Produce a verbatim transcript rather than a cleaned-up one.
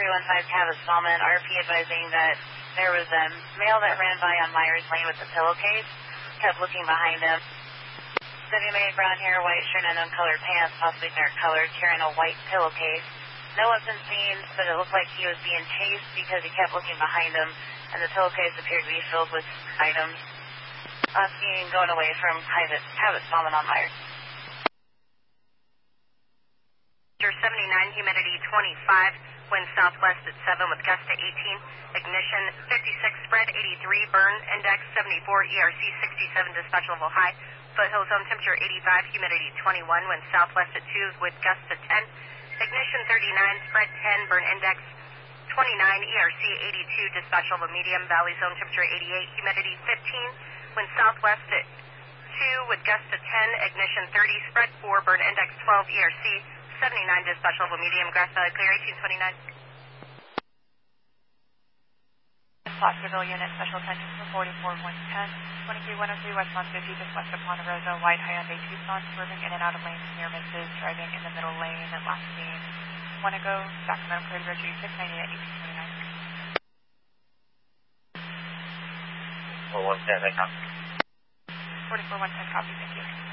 three one five Tavis Ballman, R P advising that there was a male that ran by on Myers Lane with a pillowcase, kept looking behind him. Said he made brown hair, white shirt, and uncolored pants, possibly dark colored, carrying a white pillowcase. No weapon seen, but it looked like he was being chased because he kept looking behind him, and the pillowcase appeared to be filled with items. Uh, seen going away from Tavis Ballman on Myers. seventy-nine, humidity twenty-five, wind southwest at seven with gust to eighteen, ignition fifty-six, spread eighty-three, burn index seventy-four, E R C sixty-seven, dispatch level high, foothill zone temperature eighty-five, humidity twenty-one, wind southwest at two with gust to ten, ignition thirty-nine, spread ten, burn index twenty-nine, E R C eighty-two, dispatch level medium, valley zone temperature eighty-eight, humidity fifteen, wind southwest at two with gust to ten, ignition thirty, spread four, burn index twelve, E R C seventy-nine, dispatch level medium, Grass Valley clear, eighteen twenty-nine. Placerville unit, special attention for forty-four one ten, twenty-three one oh three Westmont fifty, just west of Ponte Rosa, white Hyundai Tucson, swerving in and out of lanes near misses, driving in the middle lane, and last seen one ago, Sacramento Clear Road six ninety at eighteen twenty-nine. forty-four one ten, I copy. forty-four one ten, copy, thank you.